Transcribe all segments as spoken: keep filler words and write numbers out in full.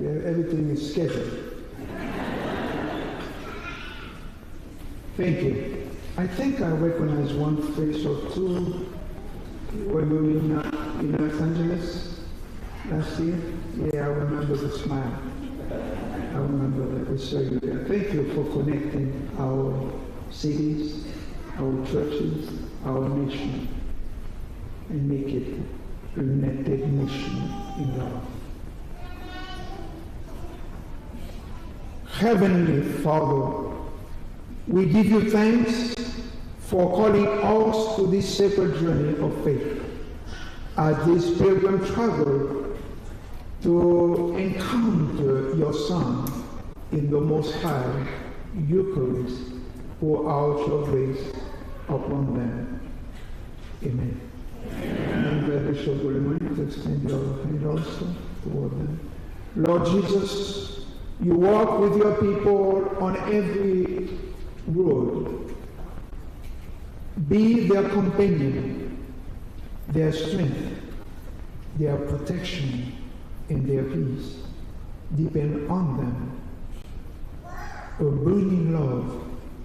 Everything is scheduled. Thank you. I think I recognize one face or two when we were in, uh, in Los Angeles last year. Yeah, I remember the smile. I remember that we saw you there. Thank you for connecting our cities, our churches, our nation, and make it a united nation in love. Heavenly Father, we give you thanks for calling us to this sacred journey of faith as this pilgrim travel to encounter your Son in the Most High Eucharist. Pour out your grace upon them. Amen. And the Bishop will remind to extend your hand also toward them. Lord Jesus, you walk with your people on every road. Be their companion, their strength, their protection, and their peace. Depend on them. A burning love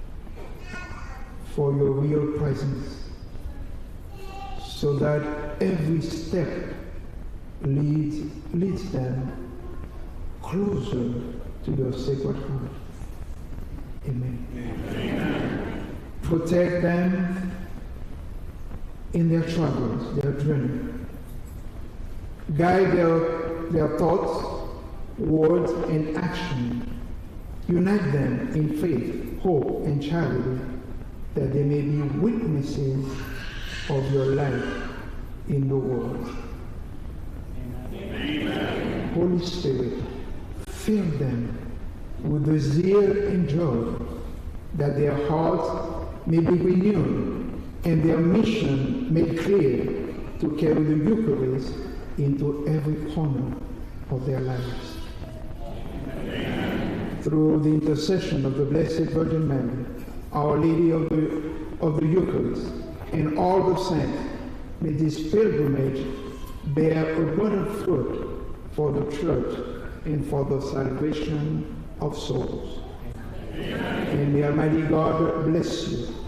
for your real presence, so that every step leads, leads them closer to your sacred heart. Amen. Amen. Protect them in their travels, their journey. Guide their, their thoughts, words, and action. Unite them in faith, hope, and charity, that they may be witnesses of your life in the world. Amen. Holy Spirit, fill them with the zeal and joy, that their hearts may be renewed and their mission made clear to carry the Eucharist into every corner of their lives. Amen. Through the intercession of the Blessed Virgin Mary, Our Lady of the, of the Eucharist, and all the saints, may this pilgrimage bear abundant fruit for the Church and for the salvation of souls. Amen. And may Almighty God bless you,